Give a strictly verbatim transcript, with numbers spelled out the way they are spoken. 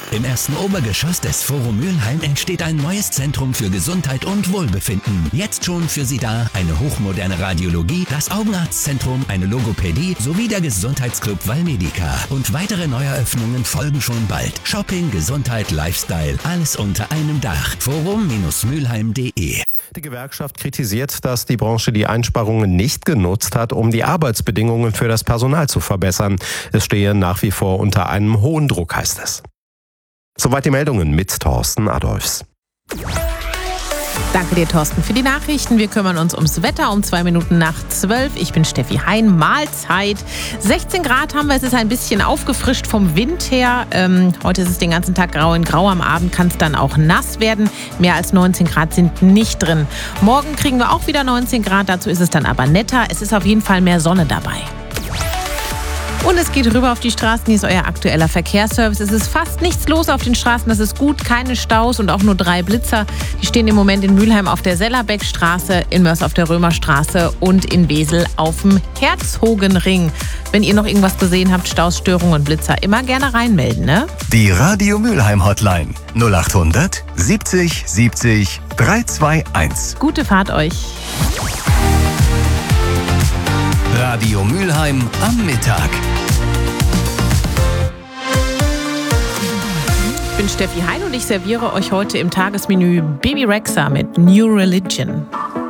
Im ersten Obergeschoss des Forum Mülheim entsteht ein neues Zentrum für Gesundheit und Wohlbefinden. Jetzt schon für Sie da eine hochmoderne Radiologie, das Augenarztzentrum, eine Logopädie sowie der Gesundheitsclub Valmedica. Und weitere Neueröffnungen folgen schon bald. Shopping, Gesundheit, Lifestyle, alles unter einem Dach. forum Mülheim punkt de. Die Gewerkschaft kritisiert, dass die Branche die Einsparungen nicht genutzt hat, um die Arbeitsbedingungen für das Personal zu verbessern. Es stehe nach wie vor unter einem hohen Druck, heißt es. Soweit die Meldungen mit Thorsten Adolfs. Danke dir, Thorsten, für die Nachrichten. Wir kümmern uns ums Wetter um zwei Minuten nach zwölf. Ich bin Steffi Hein. Mahlzeit. sechzehn Grad haben wir. Es ist ein bisschen aufgefrischt vom Wind her. Ähm, heute ist es den ganzen Tag grau in grau. Am Abend kann es dann auch nass werden. Mehr als neunzehn Grad sind nicht drin. Morgen kriegen wir auch wieder neunzehn Grad. Dazu ist es dann aber netter. Es ist auf jeden Fall mehr Sonne dabei. Und es geht rüber auf die Straßen. Hier ist euer aktueller Verkehrsservice. Es ist fast nichts los auf den Straßen. Das ist gut. Keine Staus und auch nur drei Blitzer. Die stehen im Moment in Mülheim auf der Sellerbeckstraße, in Mörs auf der Römerstraße und in Wesel auf dem Herzogenring. Wenn ihr noch irgendwas gesehen habt, Staus, Störungen und Blitzer, immer gerne reinmelden, ne? Die Radio Mülheim Hotline null acht hundert siebzig siebzig dreihundertzweiundzwanzig. Gute Fahrt euch. Radio Mülheim am Mittag. Ich bin Steffi Hein und ich serviere euch heute im Tagesmenü Baby Rexha mit New Religion.